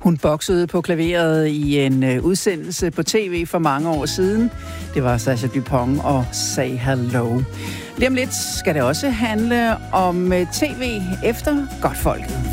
Hun boksede på klaveret i en udsendelse på tv for mange år siden. Det var Sascha Dupont og Say Hello. Lige om lidt skal det også handle om tv efter Godtfolket.